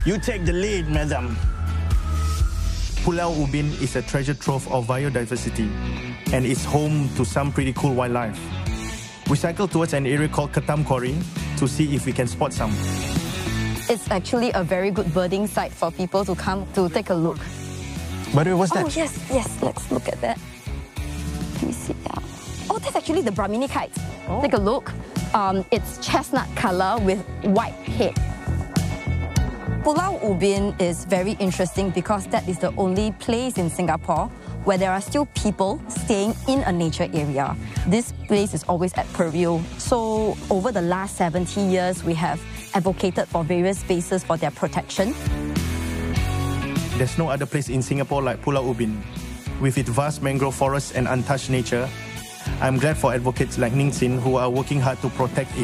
You take the lead, madam. Pulau Ubin is a treasure trove of biodiversity and is home to some pretty cool wildlife. We cycle towards an area called Ketam Quarry to see if we can spot some. It's actually a very good birding site for people to come to take a look. By the way, what's that? Oh, yes, let's look at that. Let me see. Oh, that's actually the Brahmini kite. Oh. Take a look. It's chestnut color with white head. Pulau Ubin is very interesting because that is the only place in Singapore where there are still people staying in a nature area. This place is always at peril. So over the last 70 years, we have advocated for various spaces for their protection. There's no other place in Singapore like Pulau Ubin. With its vast mangrove forests and untouched nature, I'm glad for advocates like Ning Sin who are working hard to protect it.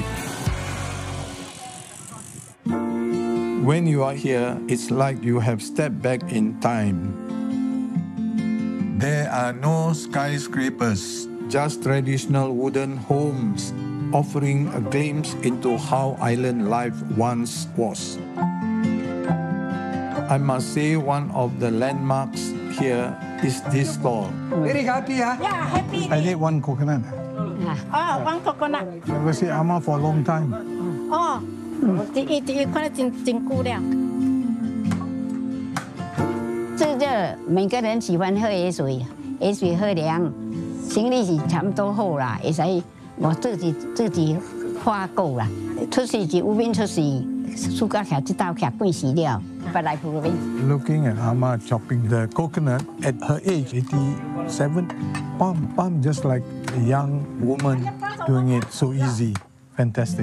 When you are here, it's like you have stepped back in time. There are no skyscrapers, just traditional wooden homes, offering a glimpse into how island life once was. I must say one of the landmarks here is this stall. Very happy, huh? Yeah, happy. I need one coconut. One coconut. Never see Amma for a long time. Oh. 第一看得真久了。 这热，每个人喜欢喝野水，野水喝凉，行李是差不多好啦，会使我自己花够啦。出世是乌边出世，暑假徛这道徛半时了，不来普边。 Looking at Amma chopping the coconut at her age, 87, palm just like a young woman doing it so easy, fantastic.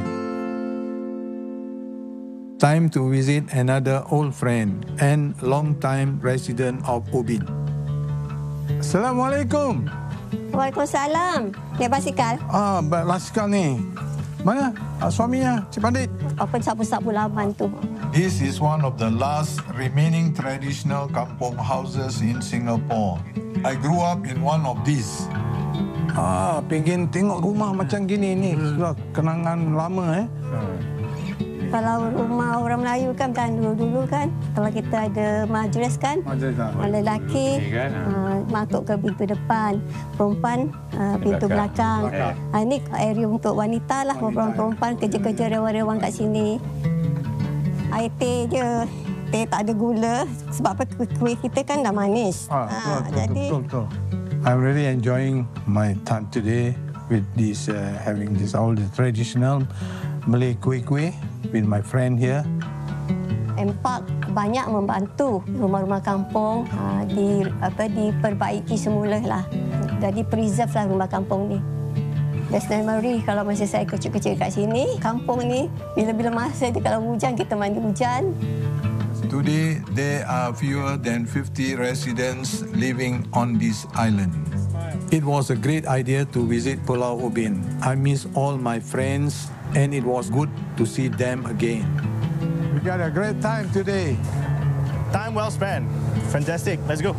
Time to visit another old friend and long-time resident of Ubin. Assalamualaikum. Waalaikumsalam. Naik basikal? Basikal ni. Mana suaminya, Cik Pandit? Apa sapu-sapu laman tu? This is one of the last remaining traditional kampung houses in Singapore. I grew up in one of these. Pengen tengok rumah macam gini ni. Sudah kenangan lama Kalau rumah orang Melayu kan dulu kan, kalau kita ada majlis kan, lelaki masuk ke pintu depan, perempuan pintu belakang. Ini area untuk wanita lah, perempuan kerja-kerja rewang-rewang kat sini. Air teh je, teh tak ada gula sebab apa kuih kita kan dah manis. Betul. I'm really enjoying my time today with this having this all the traditional Malay kuih-kuih with my friend here. Empak banyak membantu rumah-rumah kampung diperbaiki semula lah. Jadi preserve lah rumah kampung ni. Best memory kalau masa saya kecil-kecil kat sini, kampung ni bila-bila masa dia kalau hujan kita mandi hujan. Today there are fewer than 50 residents living on this island. It was a great idea to visit Pulau Ubin. I miss all my friends and it was good to see them again. We got a great time today. Time well spent. Fantastic. Let's go.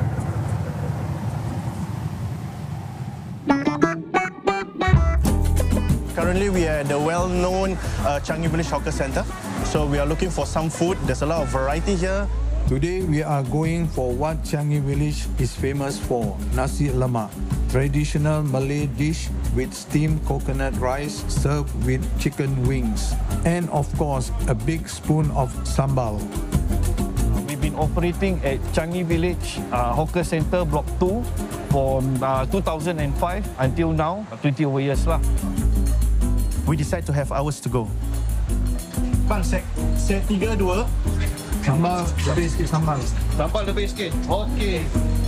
Currently, we are at the well-known Changi Village Hawker Centre. So we are looking for some food. There's a lot of variety here. Today we are going for what Changi Village is famous for, nasi lemak, traditional Malay dish with steamed coconut rice served with chicken wings, and of course a big spoon of sambal. We've been operating at Changi Village Hawker Centre Block 2 from 2005 until now, 20 over years lah. We decide to have hours to go. Bang, set 3, 2. Sambal, lebih sikit sambal. Sambal lebih sikit. Okey.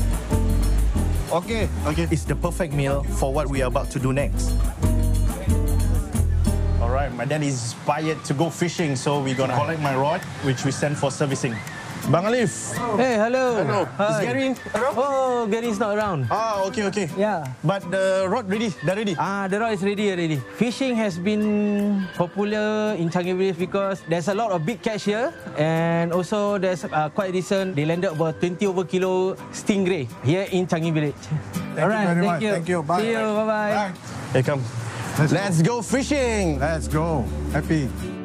It's the perfect meal for what we are about to do next. Alright, my dad is inspired to go fishing, so we're gonna collect my rod, which we send for servicing. Bang Alif. Hey, hello. Hi. Is Gary around? Oh, Gary's not around. Okay. Yeah. But the rod ready? Dah ready? The rod is ready already. Fishing has been popular in Changi Village because there's a lot of big catch here, and also there's quite recent they landed about 20 over kilo stingray here in Changi Village. Thank you very much. Thank you. Bye. See you. Bye-bye. Hey, come. Let's go fishing. Let's go. Happy.